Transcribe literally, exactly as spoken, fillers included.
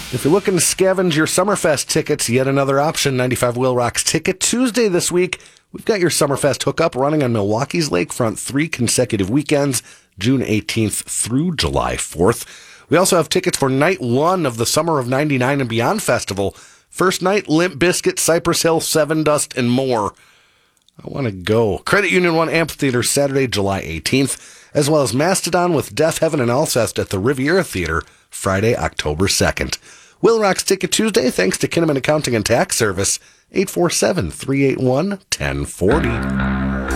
If you're looking to scavenge your Summerfest tickets, yet another option, ninety-five Will Rock's Ticket Tuesday this week. We've got your Summerfest hookup running on Milwaukee's lakefront three consecutive weekends, June eighteenth through July fourth. We also have tickets for night one of the Summer of ninety-nine and Beyond Festival. First night, Limp Bizkit, Cypress Hill, Seven Dust, and more. I want to go. Credit Union One Amphitheater, Saturday, July eighteenth, as well as Mastodon with Deaf Heaven and Alcest at the Riviera Theater, Friday, October second. Will Rock's Ticket Tuesday, thanks to Kinnaman Accounting and Tax Service, eight four seven, three eight one, one zero four zero.